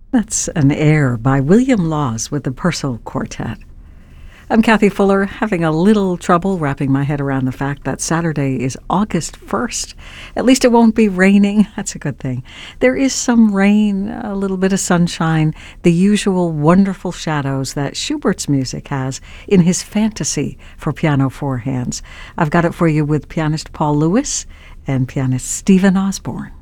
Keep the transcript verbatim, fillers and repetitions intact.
That's an air by William Laws with the Purcell Quartet. I'm Kathy Fuller, having a little trouble wrapping my head around the fact that Saturday is August first. At least it won't be raining. That's a good thing. There is some rain, a little bit of sunshine, the usual wonderful shadows that Schubert's music has in his fantasy for piano four hands. I've got it for you with pianist Paul Lewis and pianist Stephen Osborne.